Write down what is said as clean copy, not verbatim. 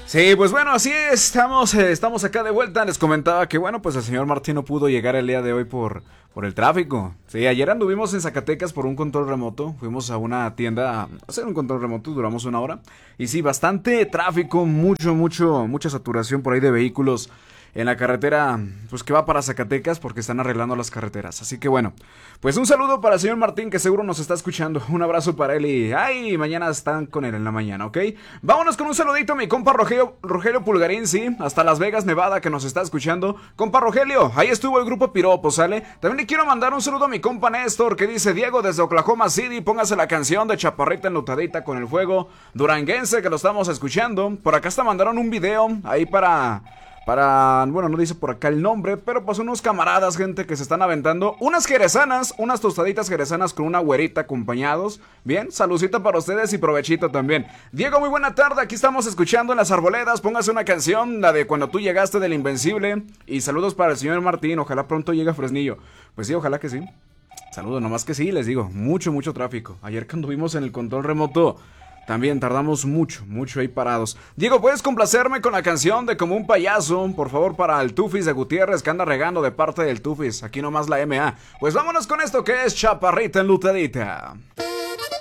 Sí, pues bueno, así es, estamos acá de vuelta. Les comentaba que bueno, pues el señor Martín no pudo llegar el día de hoy por el tráfico. Sí, ayer anduvimos en Zacatecas por un control remoto. Fuimos a una tienda a hacer un control remoto, duramos una hora. Y sí, bastante tráfico, mucha saturación por ahí de vehículos en la carretera, pues que va para Zacatecas porque están arreglando las carreteras. Así que bueno, pues un saludo para el señor Martín que seguro nos está escuchando. Un abrazo para él y ay, mañana están con él en la mañana, ¿ok? Vámonos con un saludito a mi compa Rogelio Pulgarín, sí, hasta Las Vegas, Nevada, que nos está escuchando. Compa Rogelio, ahí estuvo el grupo Piropo, ¿sale? También le quiero mandar un saludo a mi compa Néstor que dice: Diego desde Oklahoma City, póngase la canción de Chaparrita enlutadita con el fuego duranguense que lo estamos escuchando. Por acá hasta mandaron un video ahí bueno, no dice por acá el nombre, pero pues unos camaradas, gente, que se están aventando unas jerezanas, unas tostaditas jerezanas con una güerita acompañados. Bien, saludcita para ustedes y provechito también. Diego, muy buena tarde, aquí estamos escuchando en las arboledas, póngase una canción, la de Cuando tú llegaste del Invencible. Y saludos para el señor Martín, ojalá pronto llegue a Fresnillo. Pues sí, ojalá que sí. Saludos, nomás que sí, les digo, mucho tráfico. Ayer cuando vimos en el control remoto también tardamos mucho ahí parados. Diego, ¿puedes complacerme con la canción de Como un payaso? Por favor, para el Tufis de Gutiérrez, que anda regando de parte del Tufis. Aquí nomás la MA. Pues vámonos con esto que es Chaparrita enlutadita.